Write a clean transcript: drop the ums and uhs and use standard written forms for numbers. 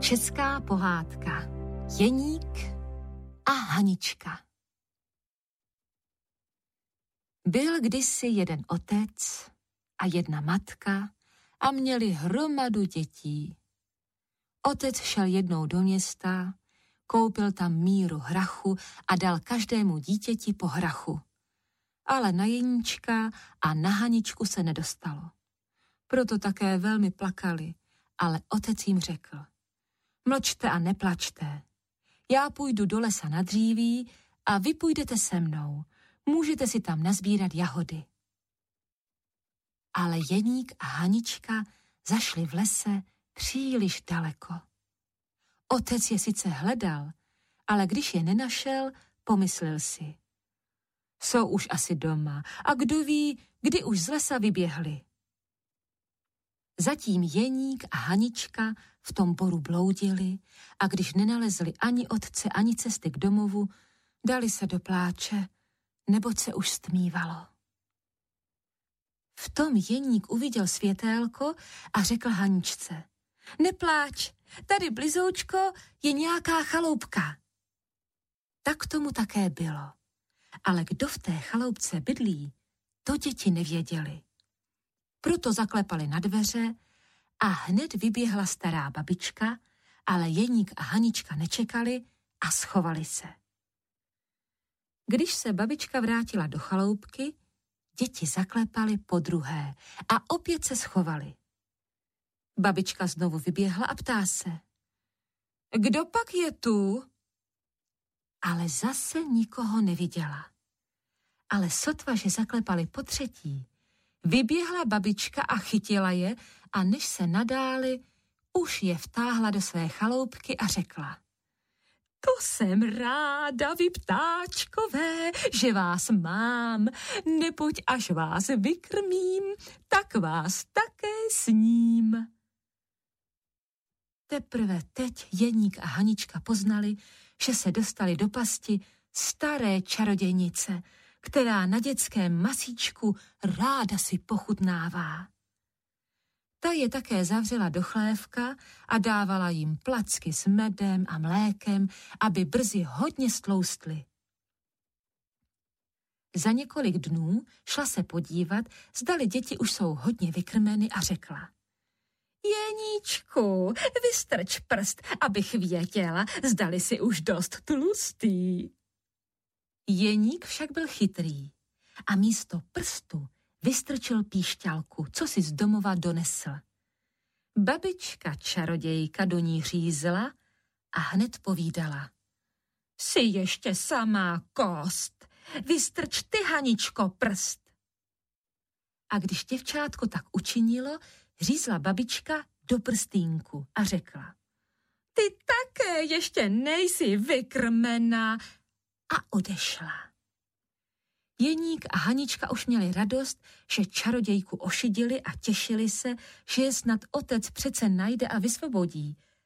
Česká pohádka Jeník a Hanička. Byl kdysi jeden otec a jedna matka a měli hromadu dětí. Otec šel jednou do města, koupil tam míru hrachu a dal každému dítěti po hrachu. Ale na Jeníčka a na Haničku se nedostalo. Proto také velmi plakali, ale otec jim řekl: mlčte a neplačte. Já půjdu do lesa na dříví a vy půjdete se mnou. Můžete si tam nazbírat jahody. Ale Jeník a Hanička zašli v lese příliš daleko. Otec je sice hledal, ale když je nenašel, pomyslel si: jsou už asi doma a kdo ví, kdy už z lesa vyběhli. Zatím Jeník a Hanička v tom boru bloudili a když nenalezli ani otce, ani cesty k domovu, dali se do pláče, neboť se už stmívalo. V tom Jeník uviděl světélko a řekl Haničce: nepláč, tady blizoučko je nějaká chaloupka. Tak tomu také bylo. Ale kdo v té chaloupce bydlí, to děti nevěděli. Proto zaklepali na dveře a hned vyběhla stará babička, ale Jeník a Hanička nečekali a schovali se. Když se babička vrátila do chaloupky, děti zaklepali podruhé a opět se schovali. Babička znovu vyběhla a ptá se: kdo pak je tu? Ale zase nikoho neviděla. Ale sotva, že zaklepali potřetí, vyběhla babička a chytila je a než se nadáli, už je vtáhla do své chaloupky a řekla: to jsem ráda, vy ptáčkové, že vás mám, neboť až vás vykrmím, tak vás také sním. Teprve teď Jeník a Hanička poznali, že se dostali do pasti staré čarodějnice, která na dětském masíčku ráda si pochutnává. Ta je také zavřela do chlévka a dávala jim placky s medem a mlékem, aby brzy hodně stloustly. Za několik dnů šla se podívat, zdali děti už jsou hodně vykrmeny a řekla: Jeníčku, vystrč prst, abych věděla, zdali si už dost tlustý. Jeník však byl chytrý a místo prstu vystrčil píšťalku, co si z domova donesl. Babička čarodějka do ní řízla a hned povídala: jsi ještě samá kost, vystrč ty, Haničko, prst. A když děvčátko tak učinilo, řízla babička do prstínku a řekla: ty také ještě nejsi vykrmená, a odešla. Jeník a Hanička už měli radost, že čarodějku ošidili a těšili se, že je snad otec přece najde a vysvobodí,